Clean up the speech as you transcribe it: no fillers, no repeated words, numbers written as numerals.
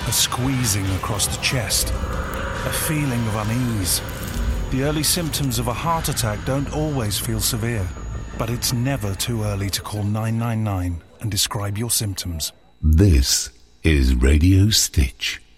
a squeezing across the chest, a feeling of unease. The early symptoms of a heart attack don't always feel severe, but it's never too early to call 999 and describe your symptoms. This is Radio Stitch.